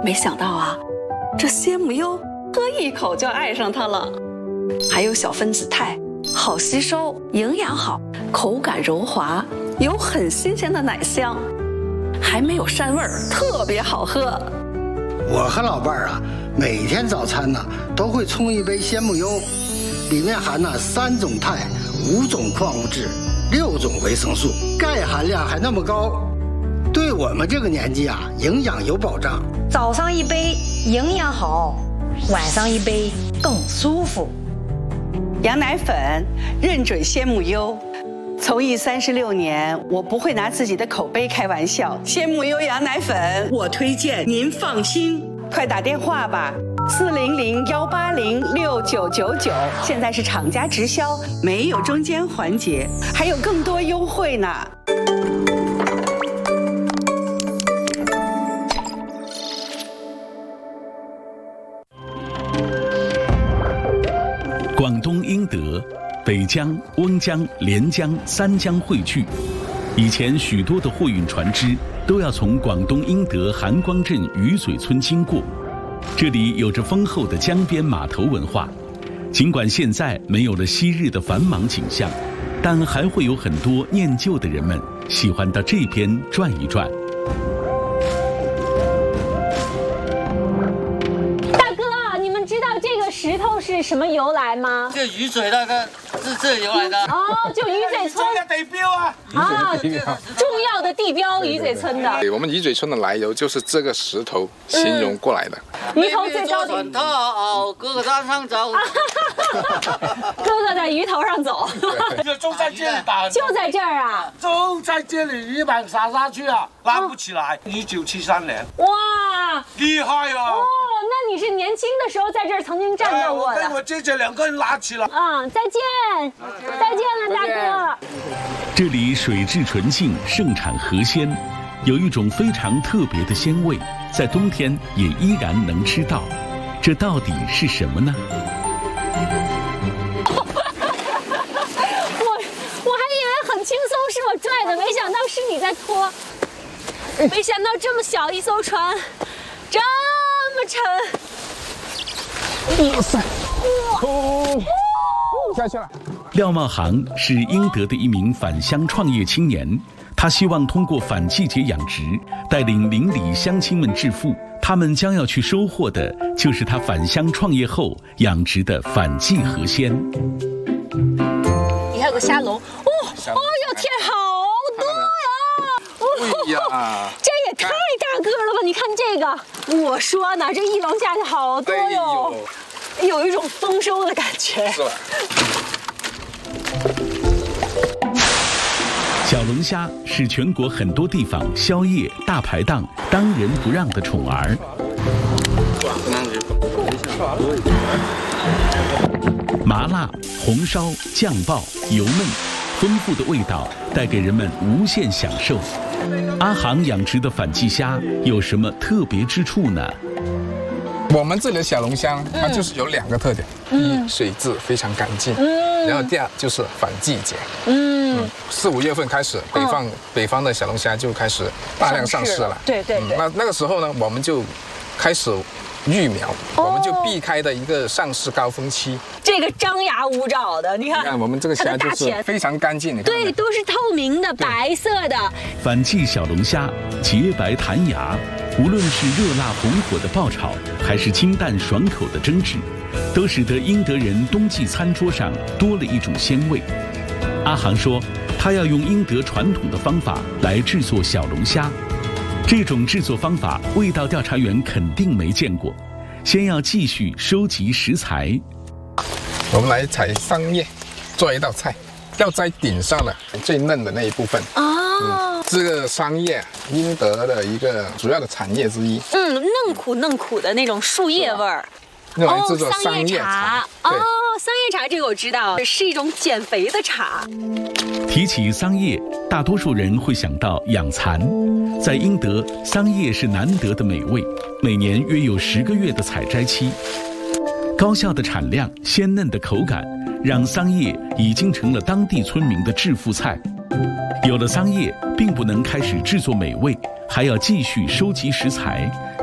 没想到啊，这鲜母优喝一口就爱上它了。还有小分子肽，好吸收，营养好，口感柔滑，有很新鲜的奶香，还没有膻味儿，特别好喝。 我和老伴儿啊，每天早餐呢都会冲一杯鲜母优，里面含了3种肽、5种矿物质、6种维生素，钙含量还那么高，对我们这个年纪啊，营养有保障。 早上一杯营养好，晚上一杯更舒服。 羊奶粉认准鲜母优。从艺36年，我不会拿自己的口碑开玩笑。鲜母优羊奶粉，我推荐，您放心。快打电话吧，400-180-6999，现在是厂家直销，没有中间环节，还有更多优惠呢。 广东英德。北江、翁江、连江3江汇聚，以前许多的货运船只都要从广东英德韩光镇鱼嘴村经过，这里有着丰厚的江边码头文化。尽管现在没有了昔日的繁忙景象，但还会有很多念旧的人们喜欢到这边转一转。 石头是什么由来吗？ 这鱼嘴那个是这由来的哦，就鱼嘴村的地标啊， 重要的地标鱼嘴村的。 对，我们鱼嘴村的来由就是这个石头形容过来的。 鱼头最高点， 哥哥山上走， 哥哥在鱼头上走， 就在这里打， 就在这儿啊， 就在这里鱼板撒下去啊，拉不起来。1973年， 哇， 厉害啊！ 哦，那你是年轻的时候在这儿曾经战斗过的？ 我跟我姐姐2个人拉起来。 再见，再见了，大哥。 这里水质纯净，盛产河鲜，有一种非常特别的鲜味，在冬天也依然能吃到。这到底是什么呢？ 我还以为很轻松，是我拽的，没想到是你在拖。没想到这么小一艘船，这么沉。 哇塞！下去了。 廖茂航是英德的一名返乡创业青年，他希望通过反季节养殖，带领邻里乡亲们致富。他们将要去收获的，就是他返乡创业后养殖的反季河鲜。 你还有个虾龙，哦哟天，好多呀！这也太大个了吧！你看这个，我说呢，这一笼下去好多哟，有一种丰收的感觉。 是吧？ 小龙虾是全国很多地方宵夜大排档当仁不让的宠儿。麻辣、红烧、酱爆、油焖，丰富的味道带给人们无限享受。阿航养殖的反季虾有什么特别之处呢？ 我们这里的小龙虾，它就是有2个特点：一，水质非常干净；然后第二就是反季节。4、5月份开始，北方的小龙虾就开始大量上市了。 对。 那个时候呢，我们就开始育苗，我们就避开的一个上市高峰期。 这个张牙舞爪的，你看我们这个虾就是非常干净的， 对，都是透明的、白色的。 反季小龙虾洁白弹牙，无论是热辣红火的爆炒，还是清淡爽口的蒸制，都使得英德人冬季餐桌上多了一种鲜味。阿航说，他要用英德传统的方法来制作小龙虾。这种制作方法，味道调查员肯定没见过。先要继续收集食材。 我们来采桑叶，做一道菜，要在顶上的最嫩的那一部分。这个桑叶，英德的一个主要的产业之一。 嫩苦的那种树叶味儿。 用来制作桑叶茶。 桑叶茶这个我知道，是一种减肥的茶。 提起桑叶，大多数人会想到养蚕。在英德，桑叶是难得的美味，每年约有10个月的采摘期。高效的产量、鲜嫩的口感，让桑叶已经成了当地村民的致富菜。有了桑叶，并不能开始制作美味，还要继续收集食材。